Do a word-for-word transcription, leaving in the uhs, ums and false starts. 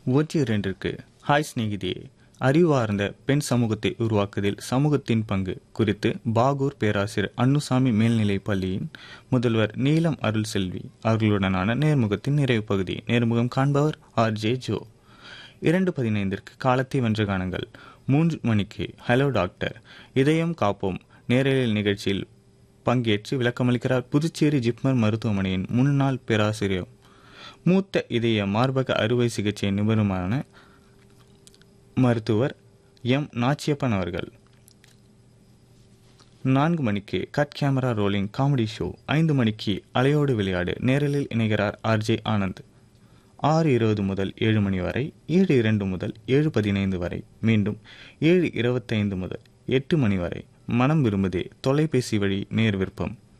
ஒன்று இரண்டிற்கு ஹாய் சிநேகிதியே, அறிவார்ந்த பெண் சமூகத்தை உருவாக்குவதில் சமூகத்தின் பங்கு குறித்து பாகூர் பேராசிரியர் அன்னுசாமி மேல்நிலைப் பள்ளியின் முதல்வர் நீலம் அருள் செல்வி அவர்களுடனான நேர்முகத்தின் நிறைவு பகுதி. நேர்முகம் காண்பவர் ஆர் ஜே ஜோ. இரண்டு பதினைந்திற்கு காலத்தை வென்ற கானங்கள். மூன்று மணிக்கு ஹலோ டாக்டர், இதயம் காப்போம் நேரலில் நிகழ்ச்சியில் பங்கேற்று விளக்கமளிக்கிறார் புதுச்சேரி ஜிப்மர் மருத்துவமனையின் முன்னாள் பேராசிரியர் மூத்த இதய மார்பக அறுவை சிகிச்சை நிபுணருமான மருத்துவர் எம் நாச்சியப்பன் அவர்கள். நான்கு மணிக்கு cut camera rolling comedy show. ஐந்து மணிக்கு அலையோடு விளையாடு நேரலில் இணைகிறார் ஆர் ஜே ஆனந்த். ஆறு இருபது முதல் ஏழு மணி வரை, ஏழு இரண்டு முதல் ஏழு பதினைந்து வரை, மீண்டும் ஏழு இருபத்தைந்து முதல் எட்டு மணி வரை மனம் விரும்புதே தொலைபேசி வழி நேர் விருப்பம்.